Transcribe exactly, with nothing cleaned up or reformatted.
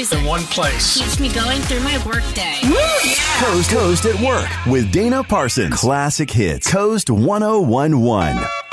music. In one place. Keeps me going through my workday. Woo, yeah. Coast, Coast at Work with Dana Parsons. Classic hits. Coast one oh one one.